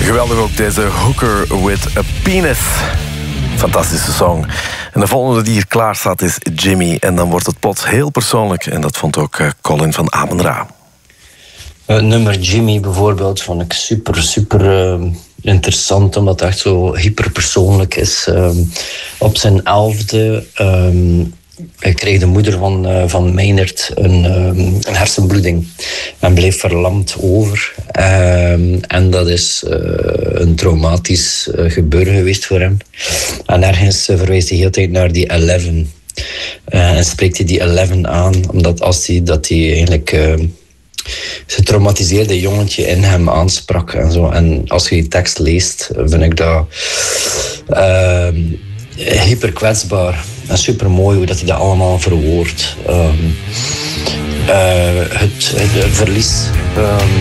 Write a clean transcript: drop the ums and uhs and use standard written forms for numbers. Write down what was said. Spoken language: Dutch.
Geweldig ook deze Hooker with a Penis. Fantastische song. En de volgende die hier klaar staat is Jimmy. En dan wordt het plots heel persoonlijk. En dat vond ook Colin van Amen-Ra. Het nummer Jimmy bijvoorbeeld vond ik super interessant, omdat het echt zo hyperpersoonlijk is. Op zijn 11e kreeg de moeder van Maynard een hersenbloeding en bleef verlamd over. En dat is een traumatisch gebeuren geweest voor hem. En ergens verwijst hij de hele tijd naar die 11. En spreekt hij die 11 aan, omdat als hij eigenlijk getraumatiseerde jongetje in hem aansprak en zo. En als je die tekst leest, vind ik dat hyper kwetsbaar en super mooi hoe dat hij dat allemaal verwoordt. Het verlies